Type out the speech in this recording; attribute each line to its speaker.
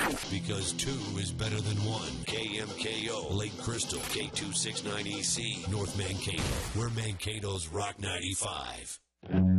Speaker 1: Because two is better than one. KMKO, Lake Crystal, K269EC, North Mankato. We're Mankato's Rock 95.